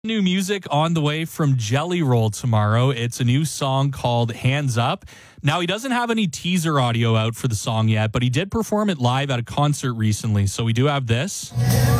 New music on the way from Jelly Roll tomorrow. It's a new song called Hands Up. Now, he doesn't have any teaser audio out for the song yet, but he did perform it live at a concert recently. So we do have this.